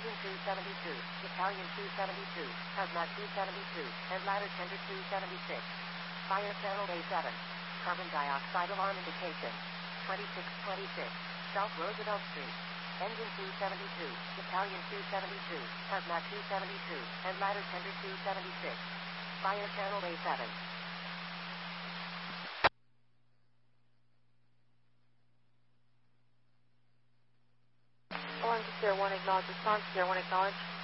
Engine 272, Italian 272, Hazmat 272, and ladder tender 276. Fire channel A7. Carbon dioxide alarm indication. 2626, South Roosevelt Street. Engine 272, Italian 272, Hazmat 272, and ladder tender 276. Fire channel A7. Alarm to Sierra 1, acknowledge response. Sierra 1, acknowledge.